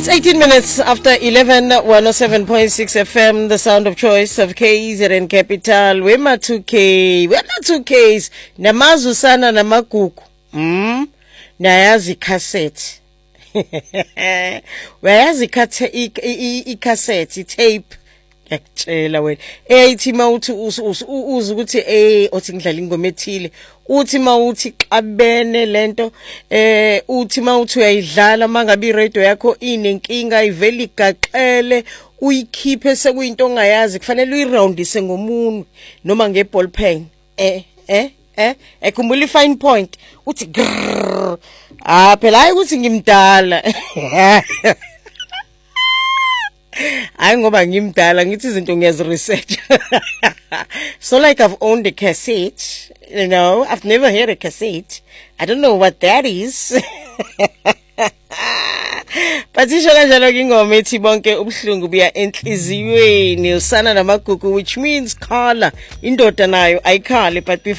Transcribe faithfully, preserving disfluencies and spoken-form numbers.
It's eighteen minutes after eleven, one oh seven point six F M, the sound of choice of K Z N Capital. Wema two K, wema two Ks, namazu sana namagugu. Mm, nayazi cassette. Wayazi i-cassette, tape. Yakutshela wena eyithi mawuthi uza ukuthi eh othi ngidlala ingoma ethile uthi mawuthi xabene lento eh uthi mawuthi uyayidlala mangabe iradio yakho inenkinga iveli gaxele uyikhiphe sekuyinto ongayazi kufanele uyiroundise ngomunwe noma ngeball pen eh eh eh ekhumbula ifine point uthi grrr ah phela hayi ukuthi ngimdala I ngoba ngimdala ngithi izinto ngiyazi research. So like I've owned a cassette, you know, I've never heard a cassette. I don't know what that is. But isho kanjalo ngingoma ethi bonke ubuhlungu buya enhliziyweni usana namagugu, which means khala indoda nayo ayikhale. But before